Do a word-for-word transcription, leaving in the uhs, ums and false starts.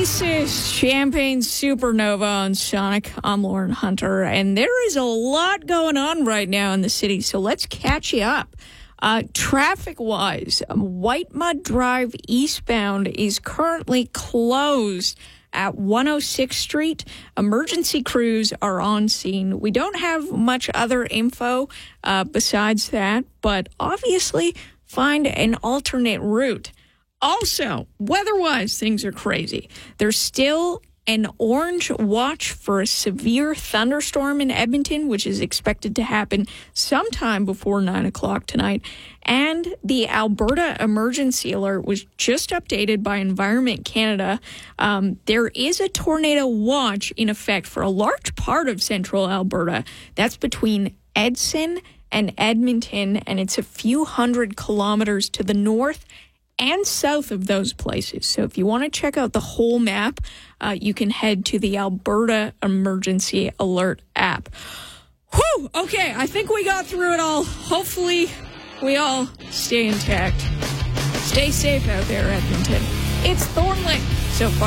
This is Champagne Supernova on Sonic. I'm Lauren Hunter, and there is a lot going on right now in the city, so let's catch you up. Uh, traffic-wise, White Mud Drive eastbound is currently closed at one oh sixth Street. Emergency crews are on scene. We don't have much other info uh, besides that, but obviously find an alternate route. Also, weather-wise, things are crazy. There's still an orange watch for a severe thunderstorm in Edmonton, which is expected to happen sometime before nine o'clock tonight. And the Alberta emergency alert was just updated by Environment Canada. Um, there is a tornado watch in effect for a large part of central Alberta. That's between Edson and Edmonton, and it's a few hundred kilometers to the north and south of those places. So if you want to check out the whole map, uh, you can head to the Alberta Emergency Alert app. Whew! Okay, I think we got through it all. Hopefully, we all stay intact. Stay safe out there, Edmonton. It's Thornley so far.